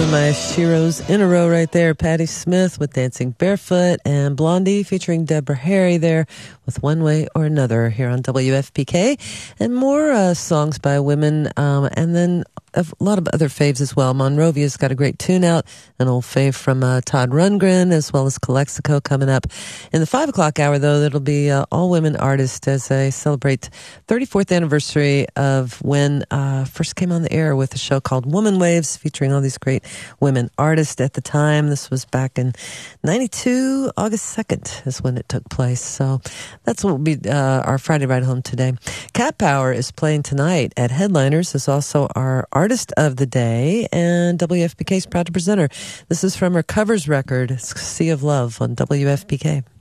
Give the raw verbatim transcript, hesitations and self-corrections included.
of my Sheroes in a row right there. Patti Smith with Dancing Barefoot, and Blondie featuring Deborah Harry there with One Way or Another here on W F P K. And more uh, songs by women, um, and then a lot of other faves as well. Monrovia's got a great tune out, an old fave from uh, Todd Rundgren, as well as Calexico coming up. In the five o'clock hour, though, it'll be uh, all women artists as they celebrate thirty-fourth anniversary of when uh, first came on the air with a show called Woman Waves, featuring all these great women artists at the time. This was back in ninety-two, August second is when it took place. So that's what will be uh, our Friday Ride Home today. Cat Power is playing tonight at Headliners, is also our Artist of the Day, and W F P K's proud to present her. This is from her covers record, Sea of Love, on W F P K.